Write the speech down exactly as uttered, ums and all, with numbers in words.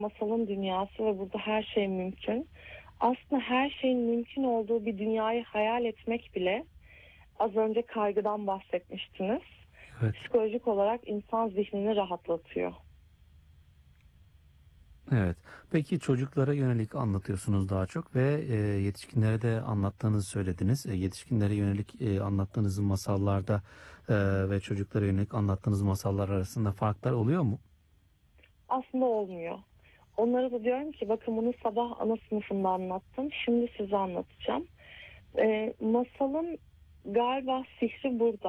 masalın dünyası ve burada her şey mümkün. Aslında her şeyin mümkün olduğu bir dünyayı hayal etmek bile, az önce kaygıdan bahsetmiştiniz, Evet. psikolojik olarak insan zihnini rahatlatıyor. Evet. Peki çocuklara yönelik anlatıyorsunuz daha çok ve e, yetişkinlere de anlattığınızı söylediniz. E, yetişkinlere yönelik e, anlattığınız masallarda e, ve çocuklara yönelik anlattığınız masallar arasında farklar oluyor mu? Aslında olmuyor. Onlara da diyorum ki bakın bunu sabah ana sınıfında anlattım. Şimdi size anlatacağım. Ee, masalın galiba sihri burada.